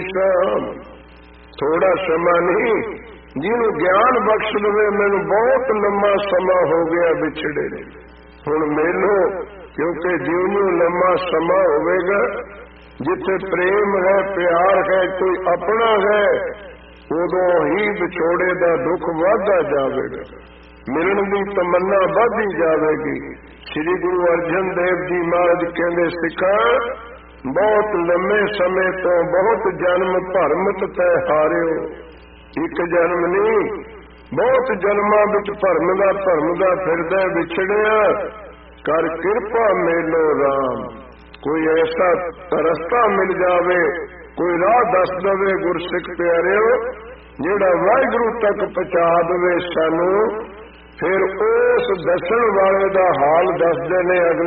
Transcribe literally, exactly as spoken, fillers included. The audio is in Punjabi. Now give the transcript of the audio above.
श्याम। थोड़ा समा नहीं, ਜਿਹਨੂੰ ਗਿਆਨ ਬਖਸ਼ ਲਵੇ ਮੈਨੂੰ ਬਹੁਤ ਲੰਮਾ ਸਮਾਂ ਹੋ ਗਿਆ ਵਿਛੜੇ ਨੇ, ਹੁਣ ਮੇਲੋ। ਕਿਉਂਕਿ ਜਿਉਂ-ਜਿਉਂ ਲੰਮਾ ਸਮਾਂ ਹੋਵੇਗਾ, ਜਿੱਥੇ ਪ੍ਰੇਮ ਹੈ, ਪਿਆਰ ਹੈ, ਕੋਈ ਆਪਣਾ ਹੈ, ਉਦੋਂ ਹੀ ਵਿਛੋੜੇ ਦਾ ਦੁੱਖ ਵੱਧਦਾ ਜਾਵੇਗਾ, ਮਿਲਣ ਦੀ ਤਮੰਨਾ ਵੱਧਦੀ ਜਾਵੇਗੀ। ਸ੍ਰੀ ਗੁਰੂ ਅਰਜਨ ਦੇਵ ਜੀ ਮਹਾਰਾਜ ਕਹਿੰਦੇ, ਸਿੱਖਾਂ ਬਹੁਤ ਲੰਮੇ ਸਮੇਂ ਤੋਂ ਬਹੁਤ ਜਨਮ ਭਰਮਤ ਤੈ ਹਾਰਿਓ। ਇੱਕ ਜਨਮ ਨਹੀਂ, ਬਹੁਤ ਜਨਮਾਂ ਵਿੱਚ ਭਰਮ ਦਾ ਭਰਮ ਦਾ ਫਿਰਦਾ ਵਿਛੜਿਆ, ਕਰ ਕਿਰਪਾ ਮੇਲੋ ਰਾਮ। ਕੋਈ ਐਸਾ ਰਸਤਾ ਮਿਲ ਜਾਵੇ, ਕੋਈ ਰਾਹ ਦੱਸ ਦੇਵੇ ਗੁਰਸਿੱਖ ਪਿਆਰਿਓ, ਜਿਹੜਾ ਵਾਹਿਗੁਰੂ ਤੱਕ ਪਹੁੰਚਾ ਦੇਵੇ ਸਾਨੂੰ, ਫਿਰ ਉਸ ਦੱਸਣ ਵਾਲੇ ਦਾ ਹਾਲ ਦੱਸਦੇ ਨੇ ਅਗਲੇ